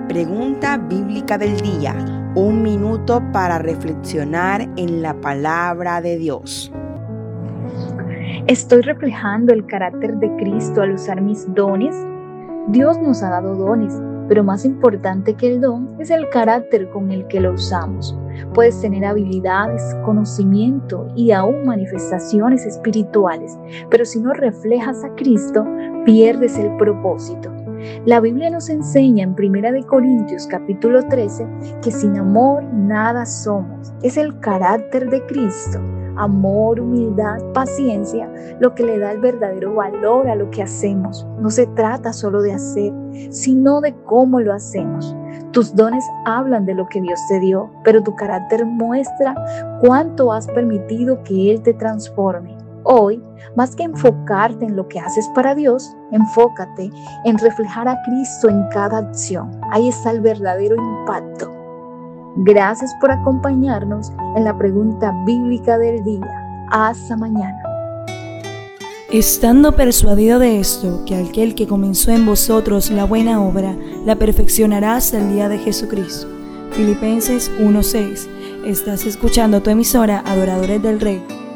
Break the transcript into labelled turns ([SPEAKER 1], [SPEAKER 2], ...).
[SPEAKER 1] Pregunta bíblica del día. Un minuto para reflexionar en la palabra de Dios.
[SPEAKER 2] ¿Estoy reflejando el carácter de Cristo al usar mis dones? Dios nos ha dado dones, pero más importante que el don es el carácter con el que lo usamos. Puedes tener habilidades, conocimiento y aún manifestaciones espirituales, pero si no reflejas a Cristo, pierdes el propósito. La Biblia nos enseña en 1 Corintios capítulo 13 que sin amor nada somos. Es el carácter de Cristo, amor, humildad, paciencia, lo que le da el verdadero valor a lo que hacemos. No se trata solo de hacer, sino de cómo lo hacemos. Tus dones hablan de lo que Dios te dio, pero tu carácter muestra cuánto has permitido que Él te transforme. Hoy, más que enfocarte en lo que haces para Dios, enfócate en reflejar a Cristo en cada acción. Ahí está el verdadero impacto. Gracias por acompañarnos en la pregunta bíblica del día. Hasta mañana.
[SPEAKER 3] Estando persuadido de esto, que aquel que comenzó en vosotros la buena obra, la perfeccionará hasta el día de Jesucristo. Filipenses 1:6. Estás escuchando tu emisora Adoradores del Rey.